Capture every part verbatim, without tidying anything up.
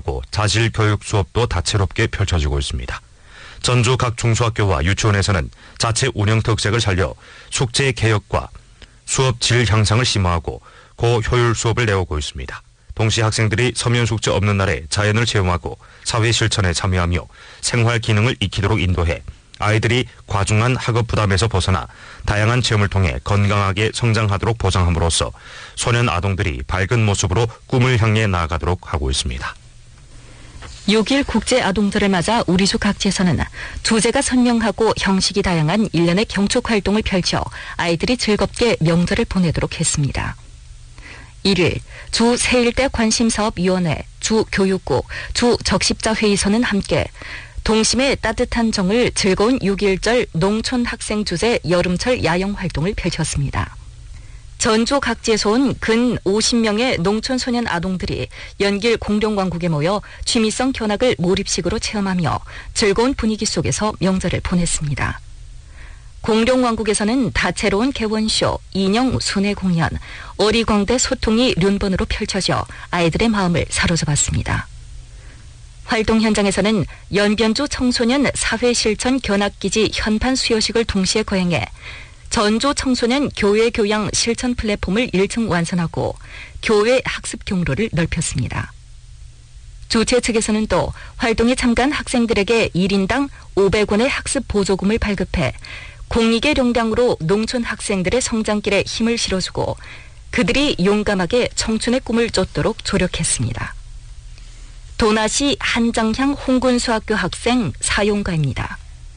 참여하고 자질 교육 수업도 다채롭게 펼쳐지고 있습니다. 전주 각 중소학교와 유치원에서는 자체 운영 특색을 살려 숙제 개혁과 수업 질 향상을 심화하고 고효율 수업을 내오고 있습니다. 동시에 학생들이 서면 숙제 없는 날에 자연을 체험하고 사회 실천에 참여하며 생활 기능을 익히도록 인도해 아이들이 과중한 학업 부담에서 벗어나 다양한 체험을 통해 건강하게 성장하도록 보장함으로써 소년 아동들이 밝은 모습으로 꿈을 향해 나아가도록 하고 있습니다. 육 일 국제아동절을 맞아 우리주 각지에서는 주제가 선명하고 형식이 다양한 일련의 경축 활동을 펼쳐 아이들이 즐겁게 명절을 보내도록 했습니다. 일 일 주 세일대 관심사업위원회, 주교육국, 주적십자회의소는 함께 동심의 따뜻한 정을 즐거운 육 일절 농촌 학생 주제 여름철 야영 활동을 펼쳤습니다. 전주 각지에서 온 근 오십 명의 농촌 소년 아동들이 연길 공룡왕국에 모여 취미성 견학을 몰입식으로 체험하며 즐거운 분위기 속에서 명절을 보냈습니다. 공룡왕국에서는 다채로운 개원쇼, 인형 순회 공연, 어리광대 소통이 륜번으로 펼쳐져 아이들의 마음을 사로잡았습니다. 활동 현장에서는 연변주 청소년 사회실천 견학기지 현판 수여식을 동시에 거행해 전주 청소년 교회 교양 실천 플랫폼을 일 층 완성하고 교회 학습 경로를 넓혔습니다. 주최 측에서는 또 활동에 참가한 학생들에게 일 인당 오백 원의 학습 보조금을 발급해 공익의 용량으로 농촌 학생들의 성장길에 힘을 실어주고 그들이 용감하게 청춘의 꿈을 쫓도록 조력했습니다. 도나시 한장향 홍군수학교 학생 사용가입니다.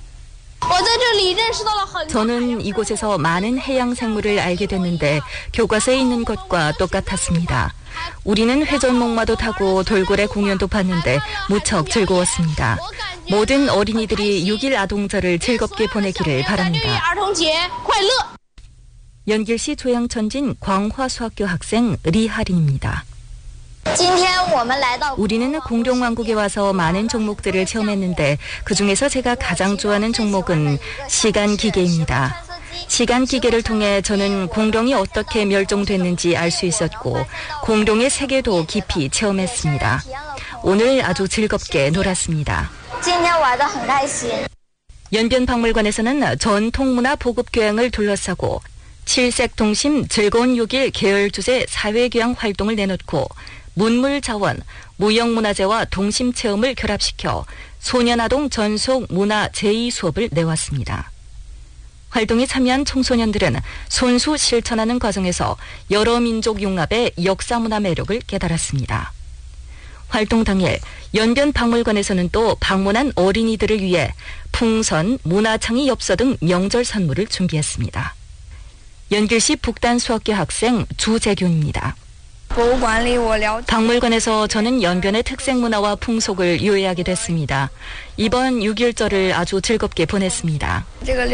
저는 이곳에서 많은 해양 생물을 알게 됐는데 교과서에 있는 것과 똑같았습니다. 우리는 회전목마도 타고 돌고래 공연도 봤는데 무척 즐거웠습니다. 모든 어린이들이 육 일 아동절을 즐겁게 보내기를 바랍니다. 연길시 조양천진 광화수학교 학생 리하린입니다. 우리는 공룡왕국에 와서 많은 종목들을 체험했는데 그중에서 제가 가장 좋아하는 종목은 시간기계입니다. 시간기계를 통해 저는 공룡이 어떻게 멸종됐는지 알 수 있었고 공룡의 세계도 깊이 체험했습니다. 오늘 아주 즐겁게 놀았습니다. 연변박물관에서는 전통문화 보급교양을 둘러싸고 칠색동심 즐거운 육 일 계열주제 사회교양 활동을 내놓고 문물자원, 무형문화재와 동심체험을 결합시켜 소년아동 전속 문화 제이 수업을 내왔습니다. 활동에 참여한 청소년들은 손수 실천하는 과정에서 여러 민족 융합의 역사문화 매력을 깨달았습니다. 활동 당일 연변박물관에서는 또 방문한 어린이들을 위해 풍선, 문화창의 엽서 등 명절 선물을 준비했습니다. 연길시 북단수학교 학생 주재균입니다. 박물관에서 저는 연변의 특색 문화와 풍속을 유의하게 됐습니다. 이번 육 일절을 아주 즐겁게 보냈습니다.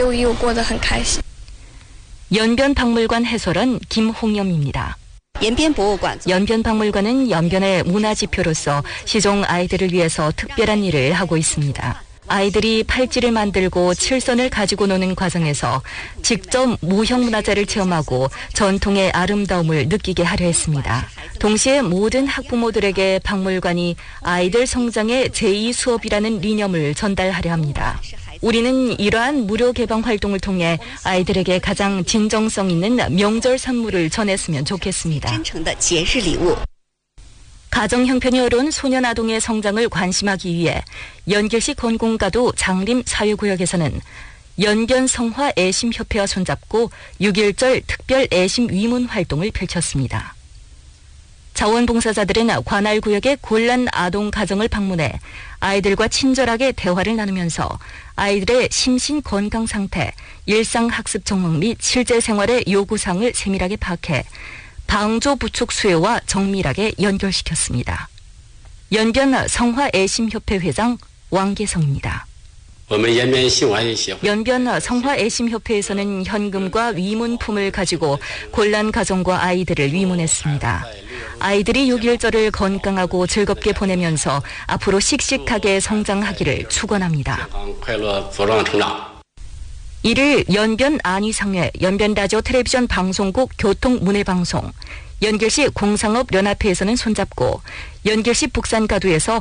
연변박물관 해설원 김홍염입니다. 연변박물관은 연변의 문화지표로서 시종 아이들을 위해서 특별한 일을 하고 있습니다. 아이들이 팔찌를 만들고 칠선을 가지고 노는 과정에서 직접 무형문화재를 체험하고 전통의 아름다움을 느끼게 하려 했습니다. 동시에 모든 학부모들에게 박물관이 아이들 성장의 제이 수업이라는 리념을 전달하려 합니다. 우리는 이러한 무료 개방 활동을 통해 아이들에게 가장 진정성 있는 명절 선물을 전했으면 좋겠습니다. 가정 형편이 어려운 소년 아동의 성장을 관심하기 위해 연길시 건공가도 장림 사회구역에서는 연변 성화 애심협회와 손잡고 육 일절 특별 애심 위문 활동을 펼쳤습니다. 자원봉사자들은 관할구역의 곤란 아동 가정을 방문해 아이들과 친절하게 대화를 나누면서 아이들의 심신 건강 상태, 일상학습 정황 및 실제 생활의 요구사항을 세밀하게 파악해 방조 부축 수요와 정밀하게 연결시켰습니다. 연변 성화 애심협회 회장 왕계성입니다. 연변 성화 애심협회에서는 현금과 위문품을 가지고 곤란 가정과 아이들을 위문했습니다. 아이들이 육 일절을 건강하고 즐겁게 보내면서 앞으로 씩씩하게 성장하기를 축원합니다. 이를 연변 안희상회, 연변라디오 텔레비전 방송국 교통문해방송, 연길시 공상업연합회에서는 손잡고 연길시 북산가두에서